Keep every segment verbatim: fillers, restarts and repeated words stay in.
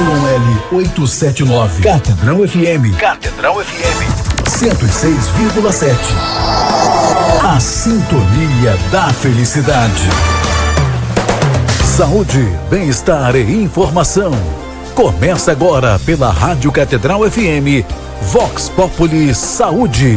L oitocentos e setenta e nove. Catedral F M. Catedral F M. cento e seis vírgula sete. A sintonia da felicidade. Saúde, bem-estar e informação. Começa agora pela Rádio Catedral F M. Vox Populi Saúde.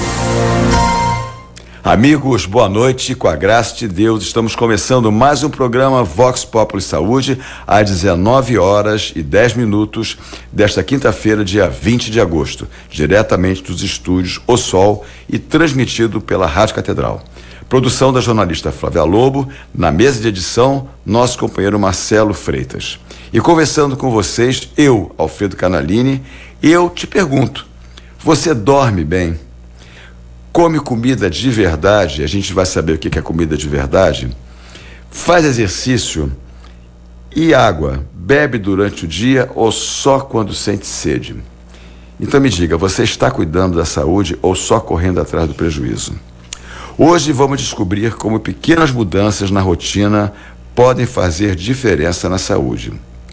Amigos, boa noite. Com a graça de Deus, estamos começando mais um programa Vox Populi Saúde às dezenove horas e dez minutos desta quinta-feira, dia vinte de agosto, diretamente dos estúdios O Sol e transmitido pela Rádio Catedral. Produção da jornalista Flávia Lobo, na mesa de edição, nosso companheiro Marcelo Freitas. E conversando com vocês, eu, Alfredo Canalini, eu te pergunto, você dorme bem? Come comida de verdade? A gente vai saber o que é comida de verdade. Faz exercício e água. Bebe durante o dia ou só quando sente sede? Então me diga, você está cuidando da saúde ou só correndo atrás do prejuízo? Hoje vamos descobrir como pequenas mudanças na rotina podem fazer diferença na saúde.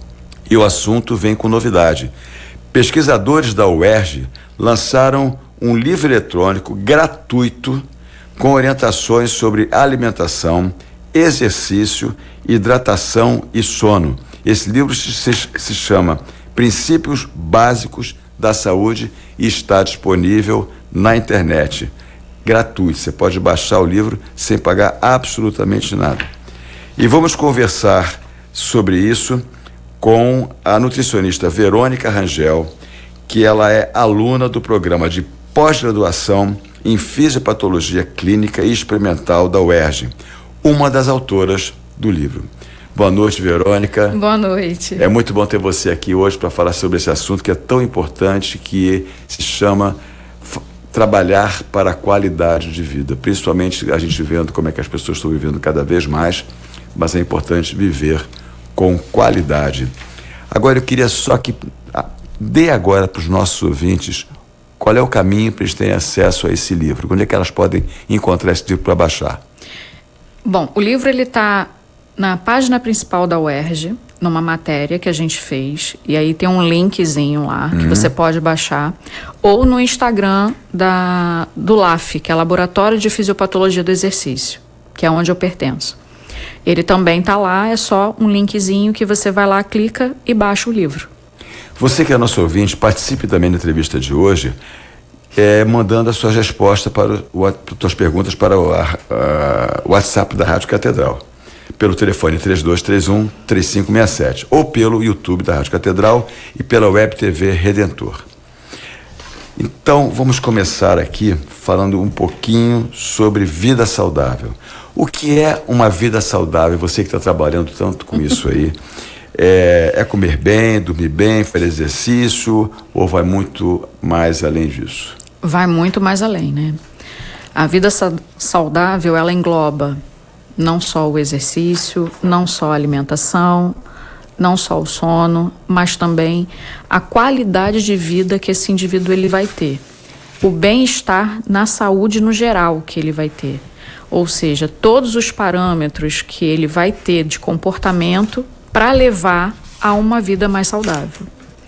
E o assunto vem com novidade. Pesquisadores da U E R J lançaram um livro eletrônico gratuito com orientações sobre alimentação, exercício, hidratação e sono. Esse livro se, se chama Princípios Básicos da Saúde e está disponível na internet. Gratuito, você pode baixar o livro sem pagar absolutamente nada. E vamos conversar sobre isso com a nutricionista Verônica Rangel, que ela é aluna do programa de pós-graduação em Fisiopatologia Clínica e Experimental da U E R J, uma das autoras do livro. Boa noite, Verônica. Boa noite. É muito bom ter você aqui hoje para falar sobre esse assunto que é tão importante, que se chama trabalhar para a qualidade de vida, principalmente a gente vendo como é que as pessoas estão vivendo cada vez mais, mas é importante viver com qualidade. Agora eu queria só que dê agora para os nossos ouvintes qual é o caminho para eles terem acesso a esse livro? Onde é que elas podem encontrar esse livro para baixar? Bom, o livro ele está na página principal da U E R J, numa matéria que a gente fez, e aí tem um linkzinho lá que uhum. você pode baixar, ou no Instagram da, do L A F, que é Laboratório de Fisiopatologia do Exercício, que é onde eu pertenço. Ele também está lá, é só um linkzinho que você vai lá, clica e baixa o livro. Você que é nosso ouvinte, participe também da entrevista de hoje, é, mandando as suas respostas para o, as suas perguntas para o a, a, WhatsApp da Rádio Catedral, pelo telefone três dois três um, três cinco seis sete, ou pelo YouTube da Rádio Catedral e pela Web T V Redentor. Então, vamos começar aqui falando um pouquinho sobre vida saudável. O que é uma vida saudável? Você que está trabalhando tanto com isso aí, É, é comer bem, dormir bem, fazer exercício, ou vai muito mais além disso? Vai muito mais além, né? A vida sa- saudável, ela engloba não só o exercício, não só a alimentação, não só o sono, mas também a qualidade de vida que esse indivíduo ele vai ter. O bem-estar na saúde no geral que ele vai ter. Ou seja, todos os parâmetros que ele vai ter de comportamento para levar a uma vida mais saudável.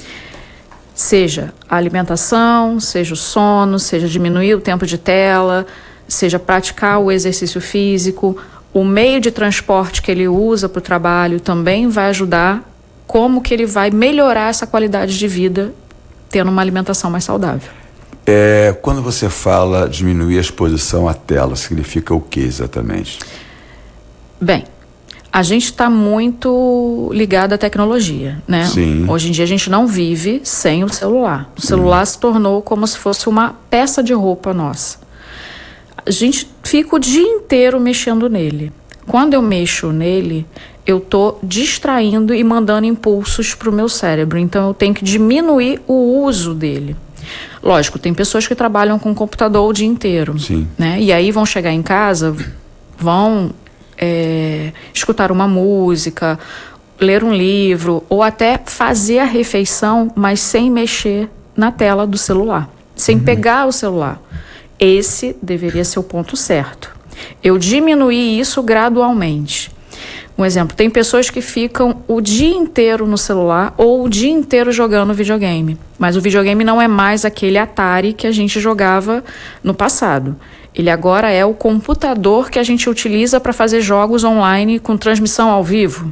Seja a alimentação, seja o sono, seja diminuir o tempo de tela, seja praticar o exercício físico, o meio de transporte que ele usa para o trabalho também vai ajudar como que ele vai melhorar essa qualidade de vida tendo uma alimentação mais saudável. É, quando você fala diminuir a exposição à tela, significa o que exatamente? Bem, a gente está muito ligado à tecnologia, né? Sim. Hoje em dia a gente não vive sem o celular. O celular se tornou como se fosse uma peça de roupa nossa. A gente fica o dia inteiro mexendo nele. Quando eu mexo nele, eu estou distraindo e mandando impulsos para o meu cérebro. Então eu tenho que diminuir o uso dele. Lógico, tem pessoas que trabalham com computador o dia inteiro. Sim. Né? E aí vão chegar em casa, vão é, escutar uma música, ler um livro, ou até fazer a refeição, mas sem mexer na tela do celular, sem uhum. pegar o celular. Esse deveria ser o ponto certo. Eu diminuí isso gradualmente. Um exemplo, tem pessoas que ficam o dia inteiro no celular ou o dia inteiro jogando videogame. Mas o videogame não é mais aquele Atari que a gente jogava no passado. Ele agora é o computador que a gente utiliza para fazer jogos online com transmissão ao vivo.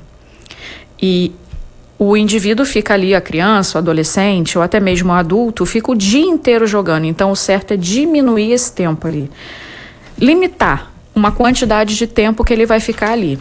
E o indivíduo fica ali, a criança, o adolescente ou até mesmo o adulto, fica o dia inteiro jogando. Então o certo é diminuir esse tempo ali. Limitar uma quantidade de tempo que ele vai ficar ali.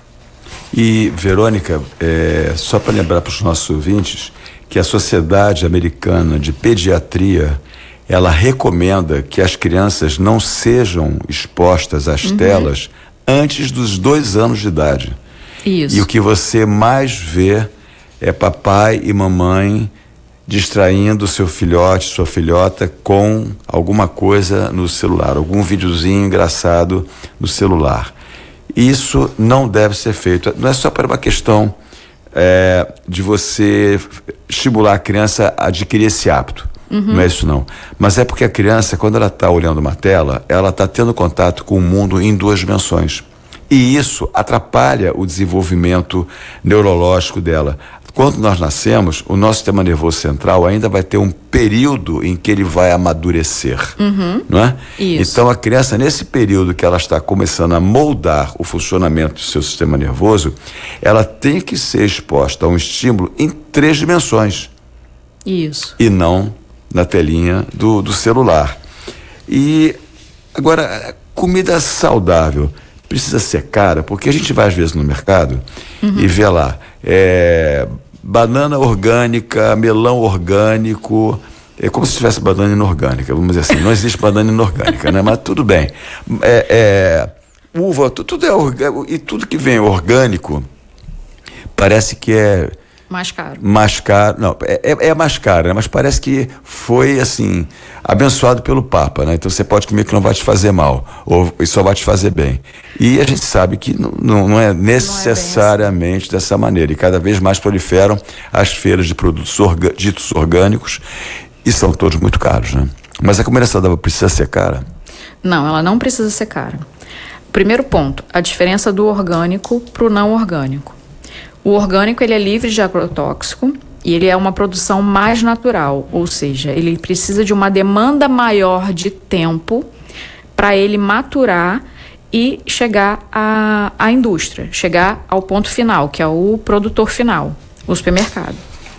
E, Verônica, é, só para lembrar para os nossos ouvintes que a Sociedade Americana de Pediatria, ela recomenda que as crianças não sejam expostas às uhum. telas antes dos dois anos de idade. Isso. E o que você mais vê é papai e mamãe distraindo seu filhote, sua filhota com alguma coisa no celular, algum videozinho engraçado no celular. Isso não deve ser feito. Não é só para uma questão é, de você estimular a criança a adquirir esse hábito. Uhum. Não é isso não. Mas é porque a criança, quando ela está olhando uma tela, ela está tendo contato com o mundo em duas dimensões. E isso atrapalha o desenvolvimento neurológico dela. Quando nós nascemos, o nosso sistema nervoso central ainda vai ter um período em que ele vai amadurecer, uhum. não é? Isso. Então a criança, nesse período que ela está começando a moldar o funcionamento do seu sistema nervoso, ela tem que ser exposta a um estímulo em três dimensões. Isso. E não na telinha do, do celular. E agora, comida saudável precisa ser cara, porque a gente vai às vezes no mercado uhum. e vê lá é, banana orgânica, melão orgânico, é como se tivesse banana inorgânica, vamos dizer assim, não existe banana inorgânica, né? Mas tudo bem. É, é, uva, tudo é orgânico, e tudo que vem orgânico parece que é mais caro. Mais caro, não, é, é mais caro, né? Mas parece que foi, assim, abençoado pelo Papa, né? Então você pode comer que não vai te fazer mal, ou só vai te fazer bem. E a gente sabe que não, não, não é necessariamente não é assim. Dessa maneira. E cada vez mais proliferam as feiras de produtos orga, ditos orgânicos, e são todos muito caros, né? Mas a comida saudável precisa ser cara? Não, ela não precisa ser cara. Primeiro ponto, a diferença do orgânico para o não orgânico. O orgânico, ele é livre de agrotóxico e ele é uma produção mais natural, ou seja, ele precisa de uma demanda maior de tempo para ele maturar e chegar à, à indústria, chegar ao ponto final, que é o produtor final, o supermercado.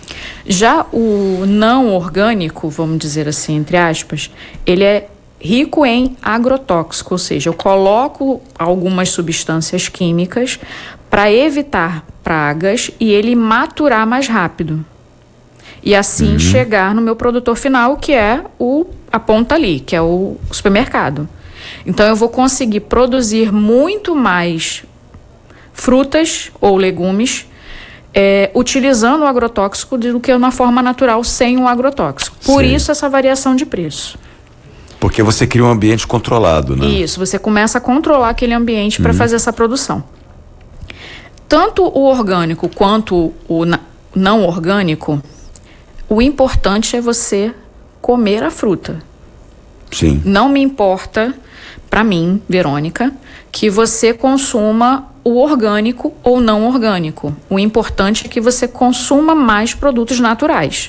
Já o não orgânico, vamos dizer assim, entre aspas, ele é rico em agrotóxico, ou seja, eu coloco algumas substâncias químicas para evitar pragas e ele maturar mais rápido. E assim uhum. chegar no meu produtor final, que é o, a ponta ali, que é o supermercado. Então eu vou conseguir produzir muito mais frutas ou legumes é, utilizando o agrotóxico do que na forma natural sem o agrotóxico. Por Sim. isso essa variação de preço. Porque você cria um ambiente controlado, né? Isso, você começa a controlar aquele ambiente uhum. para fazer essa produção. Tanto o orgânico quanto o não orgânico, o importante é você comer a fruta. Sim. Não me importa, para mim, Verônica, que você consuma o orgânico ou não orgânico. O importante é que você consuma mais produtos naturais.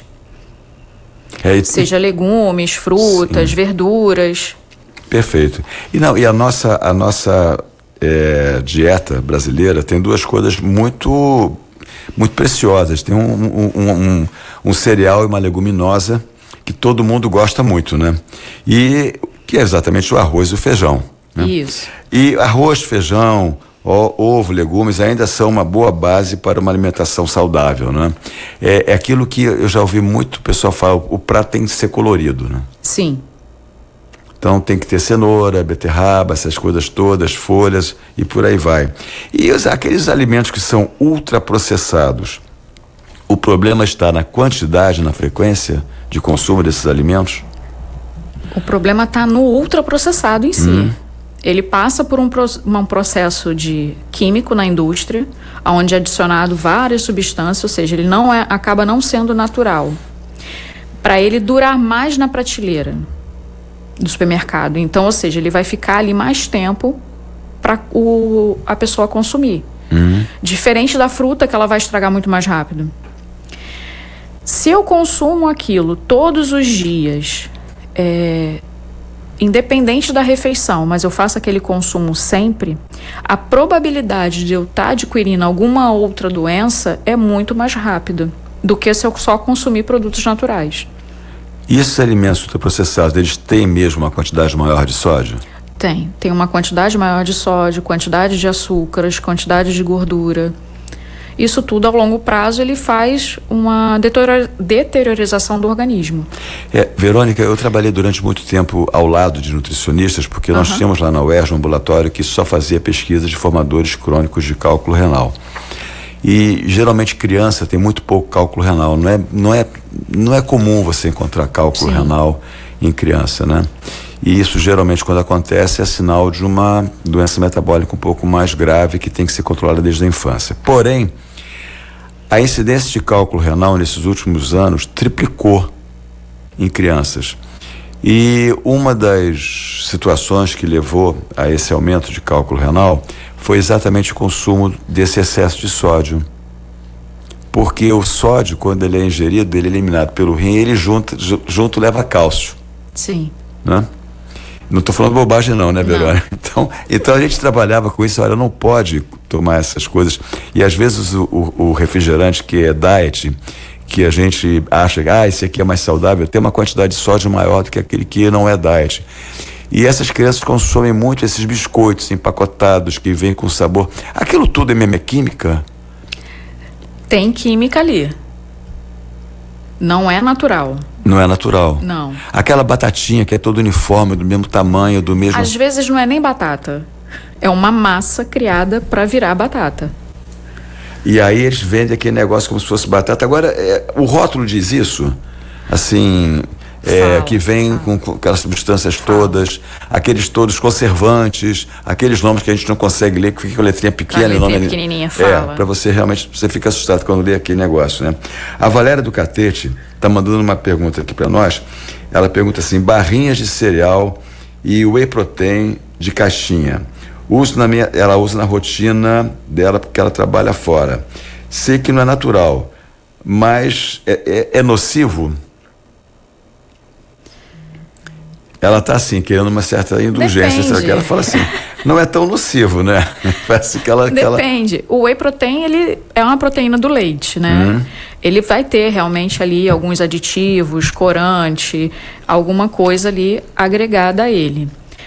É, e... Seja legumes, frutas, Sim. verduras. Perfeito. E, não, e a nossa... A nossa... É, dieta brasileira tem duas coisas muito muito preciosas. Tem um, um, um, um, um cereal e uma leguminosa que todo mundo gosta muito, né? E que é exatamente o arroz e o feijão, né? Isso. E arroz, feijão, ó, ovo, legumes ainda são uma boa base para uma alimentação saudável, né? É, é aquilo que eu já ouvi muito o pessoal falar, o prato tem que ser colorido, né? Sim. Então tem que ter cenoura, beterraba, essas coisas todas, folhas e por aí vai. E os, aqueles alimentos que são ultraprocessados, o problema está na quantidade, na frequência de consumo desses alimentos? O problema está no ultraprocessado em si. Hum. Ele passa por um, um processo de químico na indústria, onde é adicionado várias substâncias, ou seja, ele não é, acaba não sendo natural. Para ele durar mais na prateleira do supermercado. Então, ou seja, ele vai ficar ali mais tempo para a pessoa consumir. Uhum. Diferente da fruta, que ela vai estragar muito mais rápido. Se eu consumo aquilo todos os dias, é, independente da refeição, mas eu faço aquele consumo sempre, a probabilidade de eu estar adquirindo alguma outra doença é muito mais rápida do que se eu só consumir produtos naturais. E esses alimentos ultraprocessados, eles têm mesmo uma quantidade maior de sódio? Tem. Tem uma quantidade maior de sódio, quantidade de açúcares, quantidade de gordura. Isso tudo, ao longo prazo, ele faz uma deteriorização do organismo. É, Verônica, eu trabalhei durante muito tempo ao lado de nutricionistas, porque nós uhum. tínhamos lá na U E R J um ambulatório que só fazia pesquisa de formadores crônicos de cálculo renal. E geralmente criança tem muito pouco cálculo renal. Não é, não é, não é comum você encontrar cálculo Sim. renal em criança, né? E isso geralmente, quando acontece, é sinal de uma doença metabólica um pouco mais grave que tem que ser controlada desde a infância. Porém, a incidência de cálculo renal nesses últimos anos triplicou em crianças. E uma das situações que levou a esse aumento de cálculo renal foi exatamente o consumo desse excesso de sódio. Porque o sódio, quando ele é ingerido, ele é eliminado pelo rim, ele junto, junto leva cálcio. Sim. Né? Não estou falando bobagem não, né, Verônica? Então, então a gente trabalhava com isso, olha, não pode tomar essas coisas. E às vezes o, o, o refrigerante que é diet, que a gente acha, ah, esse aqui é mais saudável, tem uma quantidade de sódio maior do que aquele que não é diet. E essas crianças consomem muito esses biscoitos empacotados que vêm com sabor. Aquilo tudo é mesmo química? Tem química ali. Não é natural. Não é natural? Não. Aquela batatinha que é toda uniforme, do mesmo tamanho, do mesmo... Às vezes não é nem batata. É uma massa criada para virar batata. E aí eles vendem aquele negócio como se fosse batata. Agora, é, o rótulo diz isso? Assim... É, fala, que vem com, com aquelas substâncias fala. todas, aqueles todos conservantes, aqueles nomes que a gente não consegue ler, que fica com a letrinha pequena. A letrinha nome pequenininha, fala. É, para você realmente, você fica assustado quando lê aquele negócio, né? A Valéria do Catete está mandando uma pergunta aqui para nós. Ela pergunta assim, barrinhas de cereal e whey protein de caixinha. Uso na minha, ela usa na rotina dela porque ela trabalha fora. Sei que não é natural, mas é, é, é nocivo? Ela está assim, querendo uma certa indulgência. Sabe? Ela fala assim, não é tão nocivo, né? Parece que ela... Depende. Que ela... O whey protein, ele é uma proteína do leite, né? Hum. Ele vai ter realmente ali alguns aditivos, corante, alguma coisa ali agregada a ele.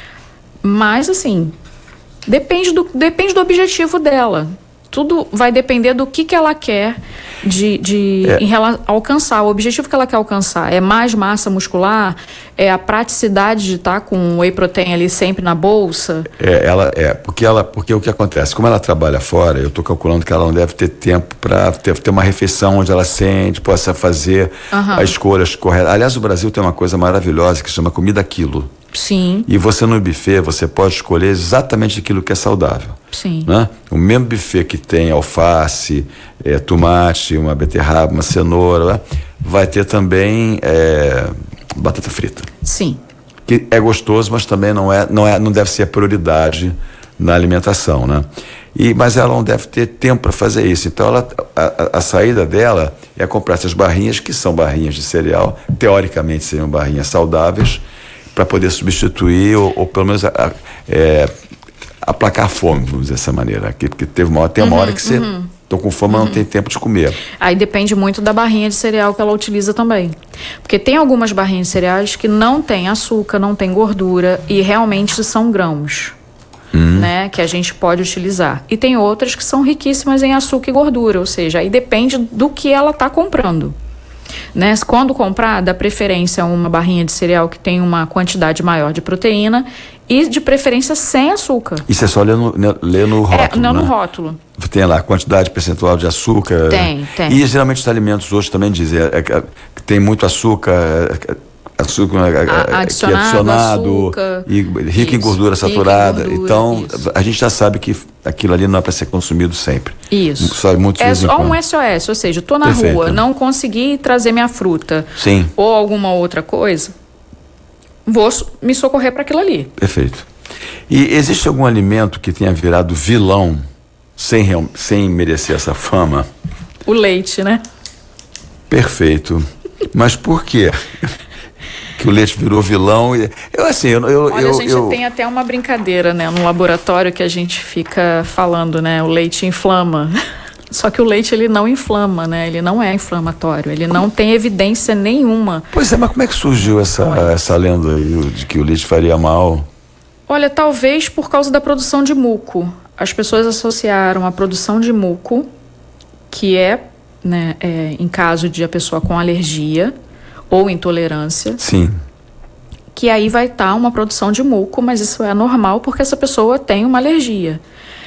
Mas, assim, depende do, depende do objetivo dela. Tudo vai depender do que, que ela quer de, de é. em relação, alcançar. O objetivo que ela quer alcançar é mais massa muscular, é a praticidade de estar com o whey protein ali sempre na bolsa. É, ela é, porque ela, porque o que acontece, como ela trabalha fora, eu estou calculando que ela não deve ter tempo para ter, ter uma refeição onde ela sente, possa fazer uhum. as escolhas corretas. Aliás, o Brasil tem uma coisa maravilhosa que se chama comida quilo. Sim. E você no buffet, você pode escolher exatamente aquilo que é saudável. Sim. Né? O mesmo buffet que tem alface, é, tomate, uma beterraba, uma cenoura, né? Vai ter também é, batata frita. Sim. Que é gostoso, mas também não, é, não, é, não deve ser a prioridade na alimentação, né? E, mas ela não deve ter tempo para fazer isso. Então ela, a, a saída dela é comprar essas barrinhas, que são barrinhas de cereal, teoricamente seriam barrinhas saudáveis, para poder substituir ou, ou pelo menos a, é, aplacar a fome, vamos dizer dessa maneira. Porque teve uma hora, tem uma uhum, hora que você uhum. tô com fome, uhum. mas não tem tempo de comer. Aí depende muito da barrinha de cereal que ela utiliza também. Porque tem algumas barrinhas de cereais que não tem açúcar, não tem gordura e realmente são grãos, uhum. né, que a gente pode utilizar. E tem outras que são riquíssimas em açúcar e gordura, ou seja, aí depende do que ela está comprando. Né? Quando comprar, dá preferência a uma barrinha de cereal que tem uma quantidade maior de proteína e de preferência sem açúcar. Isso é só ler no, ler no rótulo, é, não né? no rótulo. Tem lá a quantidade percentual de açúcar. Tem, tem. E geralmente os alimentos hoje também dizem é, é, que tem muito açúcar, é, açúcar a, adicionado, que adicionado açúcar, e rico em gordura saturada. Em gordura, então isso. A gente já sabe que aquilo ali não é para ser consumido sempre. Isso. Só muito é só um S O S, ou seja, estou na Perfeito. rua, não consegui trazer minha fruta. Sim. Ou alguma outra coisa, vou me socorrer para aquilo ali. Perfeito. E existe algum alimento que tenha virado vilão sem, sem merecer essa fama? O leite, né? Perfeito. Mas por quê? Que o leite virou vilão? E, eu assim, eu, eu, Olha, eu, a gente eu... tem até uma brincadeira, né? No laboratório que a gente fica falando, né? O leite inflama. Só que o leite, ele não inflama, né? Ele não é inflamatório. Ele não tem evidência nenhuma. Pois é, mas como é que surgiu essa, essa lenda aí de que o leite faria mal? Olha, talvez por causa da produção de muco. As pessoas associaram a produção de muco, que é, né, é, em caso de a pessoa com alergia ou intolerância. Sim. Que aí vai estar uma produção de muco, mas isso é normal porque essa pessoa tem uma alergia.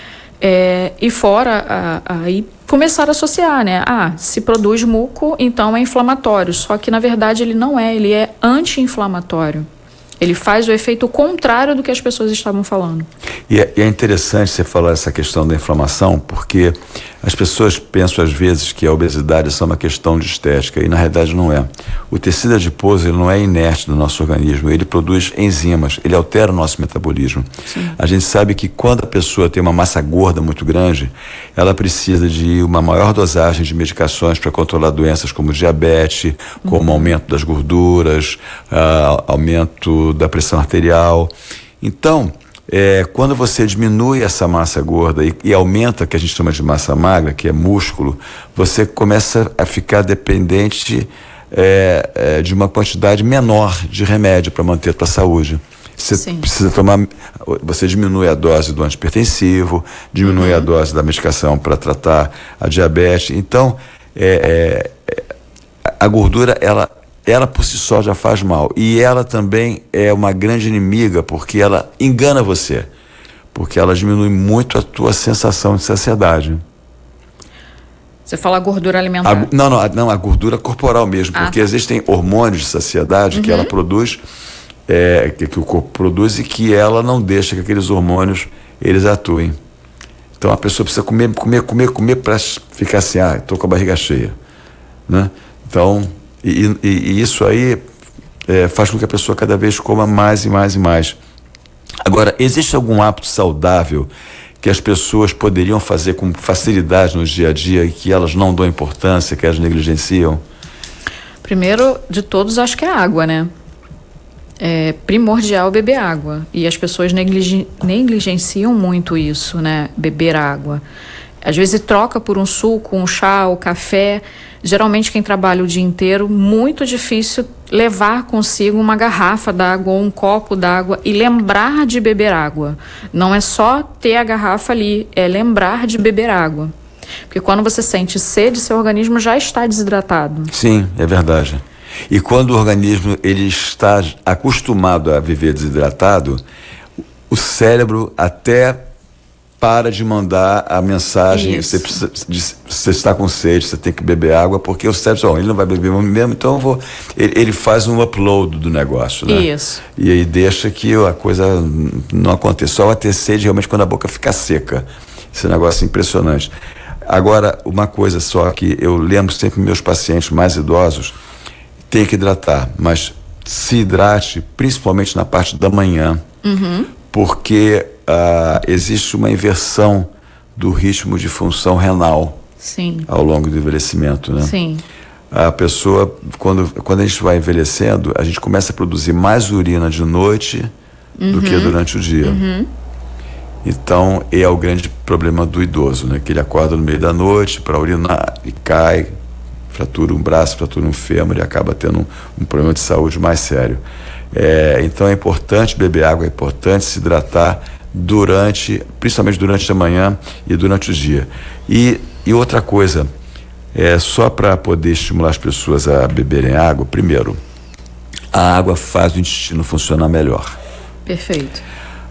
É, e fora, aí começaram a associar, né? Ah, se produz muco, então é inflamatório. Só que, na verdade, ele não é, ele é anti-inflamatório. Ele faz o efeito contrário do que as pessoas estavam falando. E é, e é interessante você falar essa questão da inflamação, porque as pessoas pensam às vezes que a obesidade é só uma questão de estética, e na realidade não é. O tecido adiposo, ele não é inerte no nosso organismo, ele produz enzimas, ele altera o nosso metabolismo. Sim. A gente sabe que quando a pessoa tem uma massa gorda muito grande, ela precisa de uma maior dosagem de medicações para controlar doenças como diabetes, uhum. como aumento das gorduras, uh, aumento da pressão arterial. Então, é, quando você diminui essa massa gorda e, e aumenta o que a gente chama de massa magra, que é músculo, você começa a ficar dependente é, é, de uma quantidade menor de remédio para manter a tua saúde. Você Sim. precisa tomar, você diminui a dose do antipertensivo, diminui uhum. a dose da medicação para tratar a diabetes. Então, é, é, a gordura, ela ela por si só já faz mal, e ela também é uma grande inimiga porque ela engana você, porque ela diminui muito a tua sensação de saciedade. Você fala gordura alimentar? A, não, não, a, não, a gordura corporal mesmo, ah, porque tá. existem hormônios de saciedade uhum. que ela produz, é, que, que o corpo produz, e que ela não deixa que aqueles hormônios eles atuem. Então a pessoa precisa comer, comer, comer, comer para ficar assim, ah, estou com a barriga cheia, né? Então E, e, e isso aí é, faz com que a pessoa cada vez coma mais e mais e mais. Agora, existe algum hábito saudável que as pessoas poderiam fazer com facilidade no dia a dia e que elas não dão importância, que elas negligenciam? Primeiro de todos, acho que é a água, né? É primordial beber água. E as pessoas negligen- negligenciam muito isso, né? Beber água. Às vezes troca por um suco, um chá, um café. Geralmente quem trabalha o dia inteiro, muito difícil levar consigo uma garrafa d'água ou um copo d'água e lembrar de beber água. Não é só ter a garrafa ali, é lembrar de beber água. Porque quando você sente sede, seu organismo já está desidratado. Sim, é verdade. E quando o organismo ele está acostumado a viver desidratado, o cérebro até para de mandar a mensagem, você, precisa, você está com sede, você tem que beber água, porque o cérebro, oh, ele não vai beber mesmo, então eu vou, ele, ele faz um upload do negócio, né? Isso. E aí deixa que a coisa não aconteça, só vai ter sede realmente quando a boca ficar seca. Esse negócio é impressionante. Agora, uma coisa só que eu lembro sempre meus pacientes mais idosos, tem que hidratar, mas se hidrate principalmente na parte da manhã, uhum. porque Uh, existe uma inversão do ritmo de função renal. Sim. Ao longo do envelhecimento, né? Sim. A pessoa, quando, quando a gente vai envelhecendo, a gente começa a produzir mais urina de noite uhum. do que durante o dia. Uhum. Então, é o grande problema do idoso, né? Que ele acorda no meio da noite para urinar e cai, fratura um braço, fratura um fêmur e acaba tendo um, um problema de saúde mais sério. É, então, é importante beber água, é importante se hidratar durante, principalmente durante a manhã e durante o dia. E, e outra coisa, é, só para poder estimular as pessoas a beberem água, primeiro, a água faz o intestino funcionar melhor. Perfeito.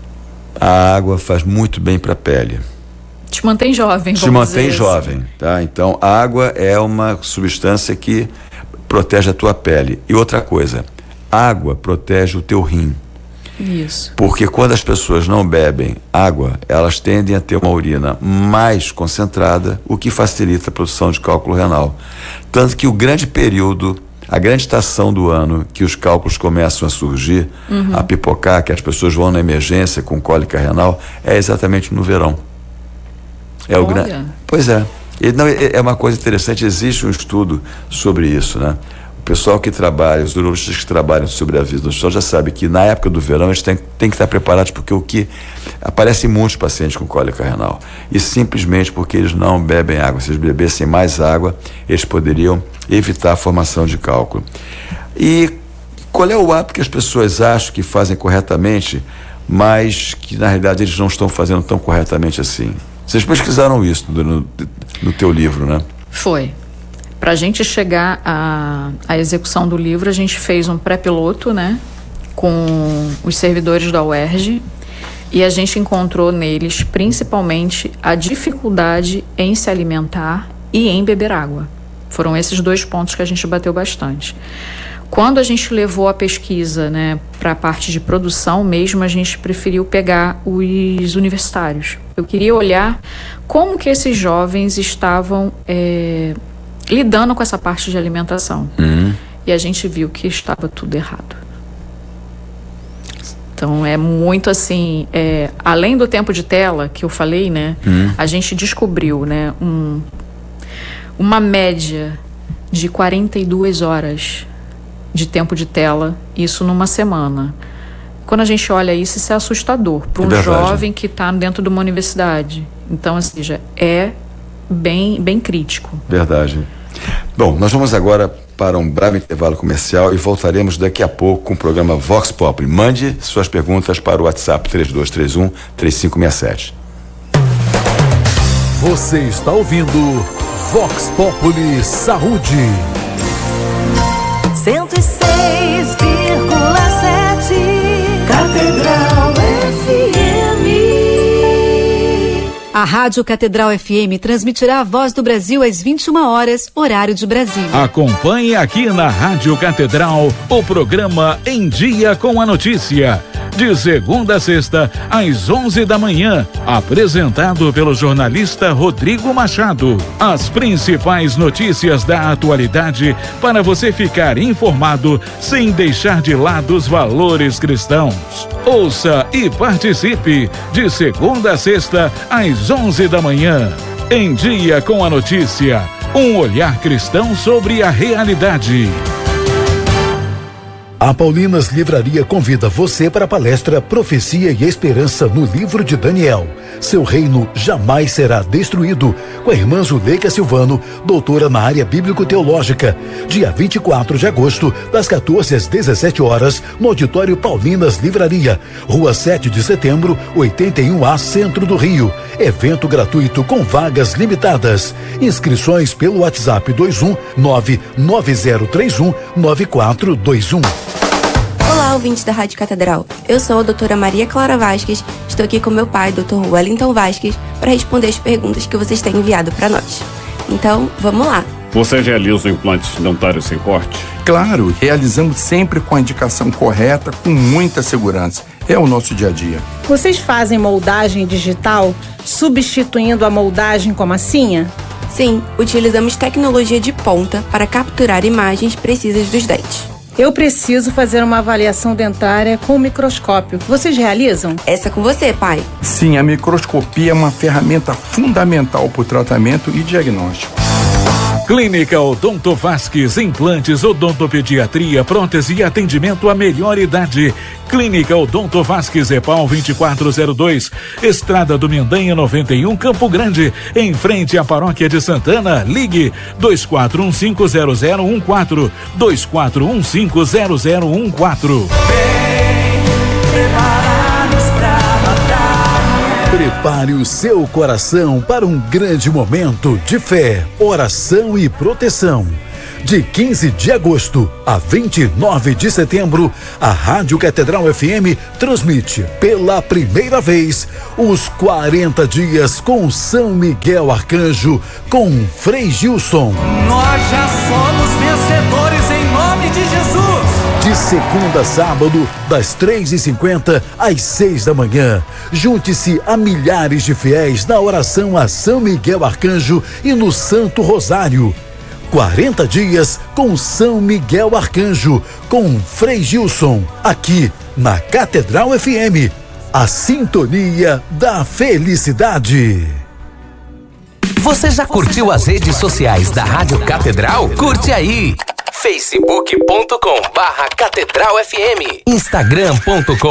A água faz muito bem para a pele. Te mantém jovem, vamos Te mantém dizer jovem, tá? Então, a água é uma substância que protege a tua pele. E outra coisa, água protege o teu rim. Isso. Porque quando as pessoas não bebem água, elas tendem a ter uma urina mais concentrada, o que facilita a produção de cálculo renal. Tanto que o grande período, a grande estação do ano que os cálculos começam a surgir, uhum. a pipocar, que as pessoas vão na emergência com cólica renal, é exatamente no verão. É o grande. Pois é. E, não, é uma coisa interessante, existe um estudo sobre isso, né? O pessoal que trabalha, os urologistas que trabalham sobre a vida do pessoal já sabe que na época do verão eles têm, têm que estar preparados, porque o que aparecem muitos pacientes com cólica renal, e simplesmente porque eles não bebem água. Se eles bebessem mais água, eles poderiam evitar a formação de cálculo. E qual é o hábito que as pessoas acham que fazem corretamente, mas que na realidade eles não estão fazendo tão corretamente assim? Vocês pesquisaram isso no, no teu livro, né? Foi. Para a gente chegar à, à execução do livro, a gente fez um pré-piloto, né, com os servidores da U E R J, e a gente encontrou neles principalmente a dificuldade em se alimentar e em beber água. Foram esses dois pontos que a gente bateu bastante. Quando a gente levou a pesquisa, né, para a parte de produção mesmo, a gente preferiu pegar os universitários. Eu queria olhar como que esses jovens estavam é, lidando com essa parte de alimentação. Uhum. E a gente viu que estava tudo errado. Então é muito assim, é, além do tempo de tela que eu falei, né, uhum. a gente descobriu, né, um, uma média de quarenta e duas horas de tempo de tela, isso numa semana. Quando a gente olha isso, isso é assustador para um é jovem que está dentro de uma universidade. Então, ou seja, é bem, bem crítico. Verdade. Bom, nós vamos agora para um breve intervalo comercial e voltaremos daqui a pouco com o programa Vox Populi. Mande suas perguntas para o WhatsApp três dois três um, três cinco seis sete. Você está ouvindo Vox Populi Saúde. cento e seis vírgula sete Catedral F M. A Rádio Catedral F M transmitirá a Voz do Brasil às vinte e uma horas, horário de Brasília. Acompanhe aqui na Rádio Catedral o programa Em Dia com a Notícia. De segunda a sexta, às onze da manhã, apresentado pelo jornalista Rodrigo Machado. As principais notícias da atualidade para você ficar informado sem deixar de lado os valores cristãos. Ouça e participe de segunda a sexta, às onze da manhã. Em Dia com a Notícia, um olhar cristão sobre a realidade. A Paulinas Livraria convida você para a palestra Profecia e Esperança no Livro de Daniel. Seu reino jamais será destruído, com a irmã Zuleika Silvano, doutora na área bíblico-teológica. Dia vinte e quatro de agosto, das quatorze às dezessete horas, no auditório Paulinas Livraria, Rua sete de setembro, oitenta e um A, Centro do Rio. Evento gratuito com vagas limitadas. Inscrições pelo WhatsApp dois um nove nove zero três um nove quatro dois um. Olá, ouvintes da Rádio Catedral. Eu sou a doutora Maria Clara Vasques. Estou aqui com meu pai, doutor Wellington Vasques, para responder as perguntas que vocês têm enviado para nós. Então, vamos lá. Você realiza implantes dentários sem corte? Claro, realizamos sempre com a indicação correta, com muita segurança. É o nosso dia a dia. Vocês fazem moldagem digital, substituindo a moldagem com massinha? Sim, utilizamos tecnologia de ponta para capturar imagens precisas dos dentes. Eu preciso fazer uma avaliação dentária com microscópio. Vocês realizam? Essa é com você, pai. Sim, a microscopia é uma ferramenta fundamental para o tratamento e diagnóstico. Clínica Odonto Vasques, implantes, odontopediatria, prótese e atendimento à melhor idade. Clínica Odonto Vasques, EPAL vinte e quatro zero dois, Estrada do Mendanha noventa e um, Campo Grande, em frente à Paróquia de Santana. Ligue dois quatro um cinco zero zero um quatro, dois quatro um cinco zero zero um quatro. Prepare o seu coração para um grande momento de fé, oração e proteção. De quinze de agosto a vinte e nove de setembro, a Rádio Catedral F M transmite pela primeira vez os quarenta dias com São Miguel Arcanjo, com Frei Gilson. Nós já somos vencedores em nome de Jesus. De segunda a sábado, das três e cinquenta às seis da manhã. Junte-se a milhares de fiéis na oração a São Miguel Arcanjo e no Santo Rosário. quarenta dias com São Miguel Arcanjo, com Frei Gilson, aqui na Catedral F M, a sintonia da felicidade. Você já curtiu as redes sociais da Rádio Catedral? Curte aí! facebook ponto com barra Catedral F M, instagram ponto com